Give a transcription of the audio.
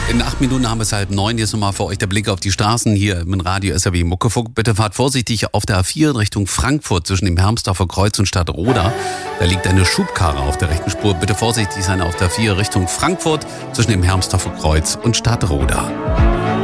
In 8 Minuten haben wir es 8:30. Jetzt nochmal für euch der Blick auf die Straßen hier im Radio SAW Muckefuck. Bitte fahrt vorsichtig auf der A4 in Richtung Frankfurt zwischen dem Hermsdorfer Kreuz und Stadtroda. Da liegt eine Schubkarre auf der rechten Spur. Bitte vorsichtig sein auf der A4 Richtung Frankfurt zwischen dem Hermsdorfer Kreuz und Stadtroda.